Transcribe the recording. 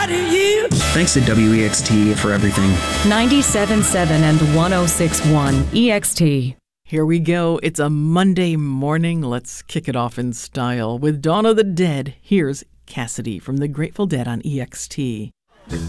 lie to you. Thanks to WEXT for everything. 97.7 and 106.1 EXT. Here we go. It's a Monday morning. Let's kick it off in style. With Dawn of the Dead, here's Cassidy from the Grateful Dead on EXT.